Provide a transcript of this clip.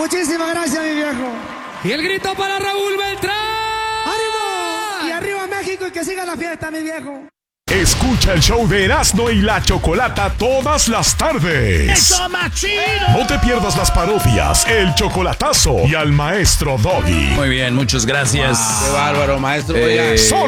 Muchísimas gracias, mi viejo. Y el grito para Raúl Beltrán. ¡Ánimo! Y arriba México y que siga la fiesta, mi viejo. Escucha el show de Erasmo y la Chocolata todas las tardes. ¡Eso, más chido! No te pierdas las parodias, el chocolatazo y al maestro Doggy. Muy bien, muchas gracias. Qué bárbaro, maestro. Eh, Oiga.